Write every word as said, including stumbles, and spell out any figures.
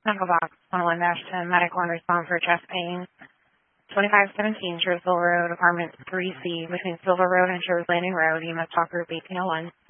Medical box one oh one dash ten, medic one, respond for chest pain. twenty-five seventeen, Sherwood Road, apartment three C, between Silver Road and Sherwood Landing Road. You must talk group eighteen oh one.